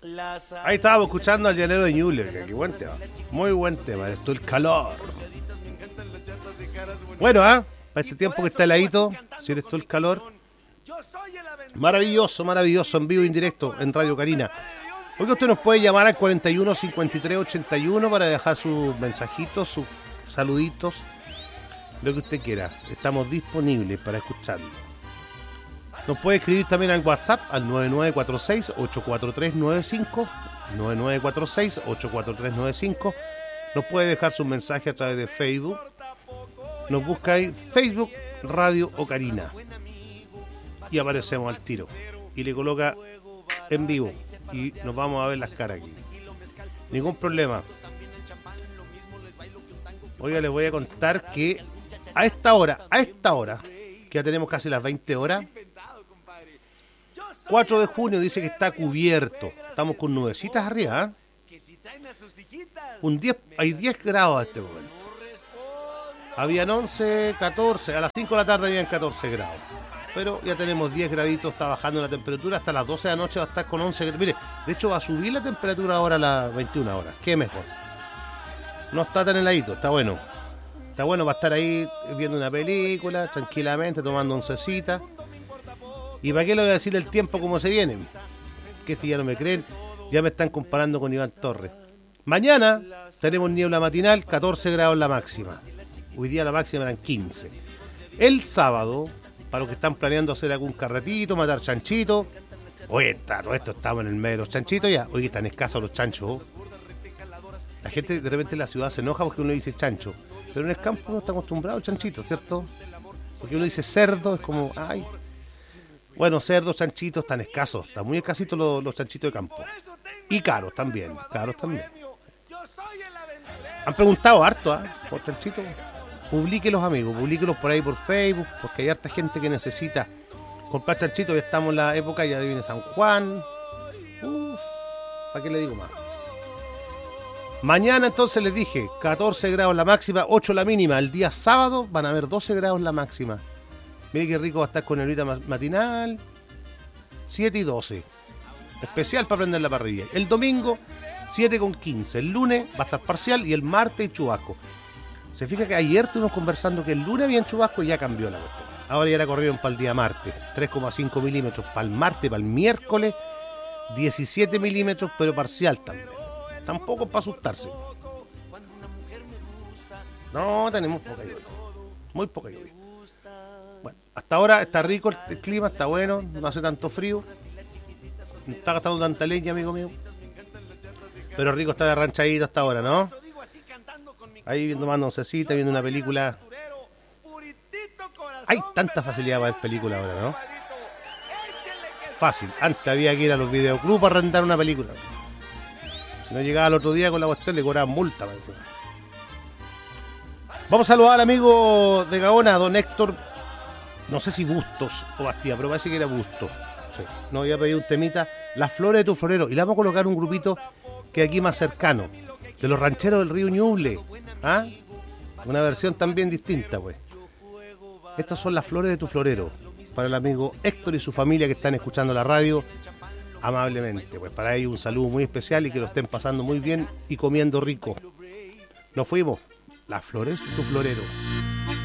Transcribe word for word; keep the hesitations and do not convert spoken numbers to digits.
Ahí estábamos escuchando al llanero de Ñuble. Qué buen tema. Muy buen tema. Esto el calor. Bueno, ¿ah? ¿eh? Para este tiempo que está heladito, si eres todo el calor. Maravilloso, maravilloso, en vivo e indirecto en Radio Carina. Hoy usted nos puede llamar al cuarenta y uno, cincuenta y tres, ochenta y uno para dejar sus mensajitos, sus saluditos, lo que usted quiera. Estamos disponibles para escucharlo. Nos puede escribir también al WhatsApp al nueve nueve cuatro seis, ocho cuatro tres nueve cinco, nueve nueve cuatro seis, ocho cuatro tres nueve cinco. Nos puede dejar sus mensajes a través de Facebook. Nos busca ahí Facebook Radio Ocarina y aparecemos al tiro y le coloca en vivo y nos vamos a ver las caras aquí. Ningún problema. Oiga, les voy a contar que a esta hora, a esta hora, que ya tenemos casi las veinte horas, cuatro de junio dice que está cubierto. Estamos con nubecitas arriba, ¿eh? Un diez, hay diez grados a este momento. Habían once, catorce, a las cinco de la tarde habían catorce grados. Pero ya tenemos diez graditos, está bajando la temperatura, hasta las doce de la noche va a estar con once grados. Mire, de hecho va a subir la temperatura ahora a las veintiuna horas. Qué mejor. No está tan heladito, está bueno. Está bueno para estar ahí viendo una película, tranquilamente, tomando oncecita. ¿Y para qué le voy a decir el tiempo como se viene? Que si ya no me creen, ya me están comparando con Iván Torres. Mañana tenemos niebla matinal, catorce grados la máxima. Hoy día la máxima eran quince. El sábado, para los que están planeando hacer algún carretito, matar chanchito. Oye, está, todo esto estamos en el medio de los chanchitos ya. Oye, están escasos los chanchos. La gente de repente en la ciudad se enoja porque uno dice chancho. Pero en el campo uno está acostumbrado al chanchito, ¿cierto? Porque uno dice cerdo, es como, ay. Bueno, cerdos, chanchitos, están escasos. Están muy escasitos los, los chanchitos de campo. Y caros también, caros también. Han preguntado harto, ¿ah? ¿eh? Por chanchitos. Publíquelos, amigos, publíquelos por ahí por Facebook, porque hay harta gente que necesita comprar chanchitos. Ya estamos en la época, ya viene San Juan. Uf, ¿para qué le digo más? Mañana entonces les dije, catorce grados la máxima, ocho la mínima. El día sábado van a haber doce grados la máxima. Mire qué rico va a estar con neblita matinal. siete y doce. Especial para prender la parrilla. El domingo, siete con quince. El lunes va a estar parcial y el martes chubasco. Se fija que ayer estuvimos conversando que el lunes había chubasco y ya cambió la cuestión. Ahora ya la corrieron para el día martes. tres coma cinco milímetros para el martes, para el miércoles. diecisiete milímetros, pero parcial también. Tampoco para asustarse. No, tenemos poca lluvia. Muy poca lluvia. Bueno, hasta ahora está rico el clima, está bueno, no hace tanto frío. No está gastando tanta leña, amigo mío. Pero rico está de ranchadito hasta ahora, ¿no? Ahí tomando oncecita, viendo una película. Hay tanta facilidad para ver películas ahora, ¿no? Fácil. Antes había que ir a los videoclubs para rentar una película. Si no llegaba el otro día con la cuestión, le cobraban multa. Parece. Vamos a saludar al amigo de Gaona, don Héctor. No sé si Bustos o Bastía, pero parece que era Bustos. Sí. Nos había pedido un temita, Las Flores de tu Florero. Y le vamos a colocar un grupito que aquí más cercano, de los rancheros del río Ñuble. ¿Ah? Una versión también distinta, pues. Estas son Las Flores de tu Florero. Para el amigo Héctor y su familia que están escuchando la radio amablemente. Pues para ellos un saludo muy especial y que lo estén pasando muy bien y comiendo rico. Nos fuimos. Las Flores de tu Florero.